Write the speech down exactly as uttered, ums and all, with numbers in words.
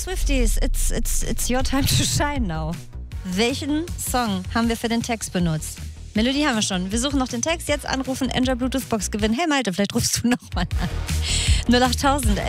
Swifties, it's, it's, it's your time to shine now. Welchen Song haben wir für den Text benutzt? Melodie haben wir schon. Wir suchen noch den Text. Jetzt anrufen, Enjoy Bluetooth Box gewinnen. Hey Malte, vielleicht rufst du nochmal an. null acht tausend